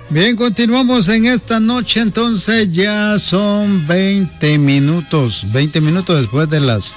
Bien, continuamos en esta noche, entonces ya son 20 minutos después de las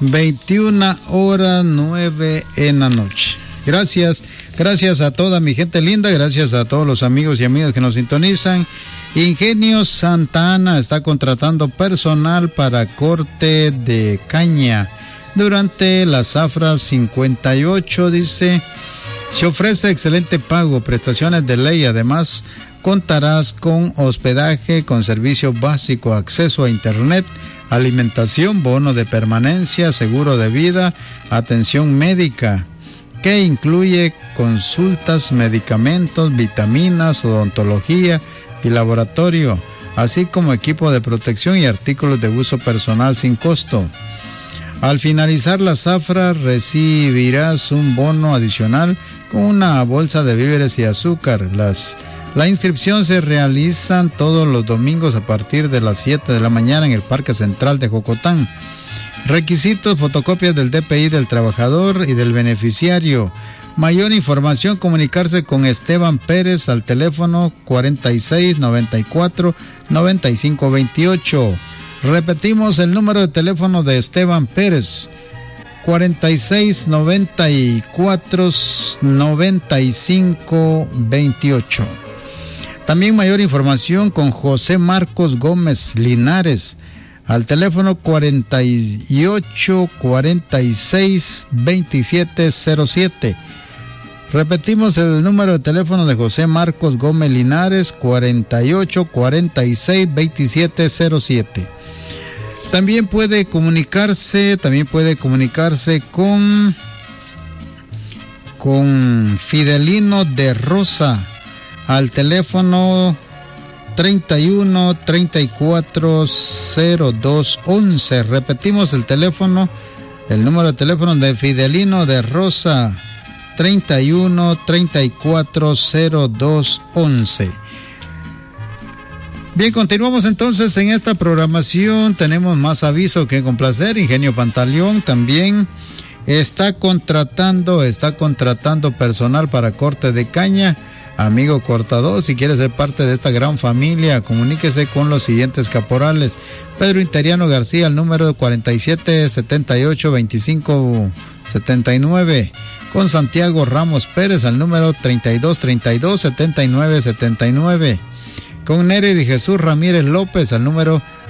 21:09 en la noche. Gracias a toda mi gente linda, gracias a todos los amigos y amigas que nos sintonizan. Ingenio Santa Ana está contratando personal para corte de caña durante la zafra 58, dice. Se ofrece excelente pago, prestaciones de ley, además contarás con hospedaje, con servicio básico, acceso a internet, alimentación, bono de permanencia, seguro de vida, atención médica, que incluye consultas, medicamentos, vitaminas, odontología y laboratorio, así como equipo de protección y artículos de uso personal sin costo. Al finalizar la zafra recibirás un bono adicional con una bolsa de víveres y azúcar. La inscripción se realiza todos los domingos a partir de las 7 de la mañana en el Parque Central de Jocotán. Requisitos: fotocopias del DPI del trabajador y del beneficiario. Mayor información, comunicarse con Esteban Pérez al teléfono 4694-9528. Repetimos el número de teléfono de Esteban Pérez, 4694-9528. También mayor información con José Marcos Gómez Linares al teléfono 4846-2707. Repetimos el número de teléfono de José Marcos Gómez Linares, 4846-2707. También puede comunicarse con Fidelino de Rosa al teléfono 31 34 02 11. Repetimos el número de teléfono de Fidelino de Rosa, 31 34 02 11. Bien, continuamos entonces en esta programación. Tenemos más aviso que complacer. Ingenio Pantaleón también está contratando personal para corte de caña. Amigo cortador, si quiere ser parte de esta gran familia, comuníquese con los siguientes caporales: Pedro Interiano García, al número 4778-2579, con Santiago Ramos Pérez al número 3232-7979, con Nery de Jesús Ramírez López al número